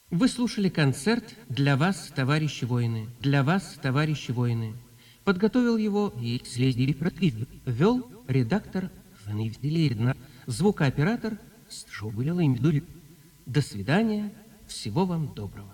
Вы слушали концерт «Для вас, товарищи воины». «Для вас, товарищи воины». Подготовил его и вел редактор звукооператор. До свидания. Всего вам доброго.